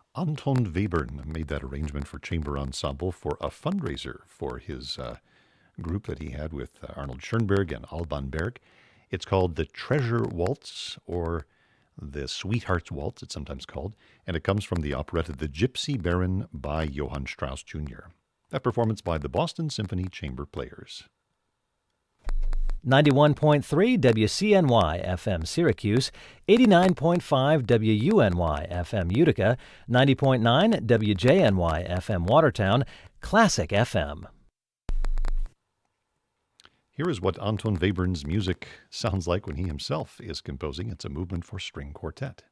Anton Webern made that arrangement for chamber ensemble for a fundraiser for his group that he had with Arnold Schoenberg and Alban Berg. It's called the Treasure Waltz, or the Sweetheart's Waltz, it's sometimes called, and it comes from the operetta The Gypsy Baron by Johann Strauss Jr. That performance by the Boston Symphony Chamber Players. 91.3 WCNY FM Syracuse, 89.5 WUNY FM Utica, 90.9 WJNY FM Watertown, Classic FM. Here is what Anton Webern's music sounds like when he himself is composing. It's a movement for string quartet.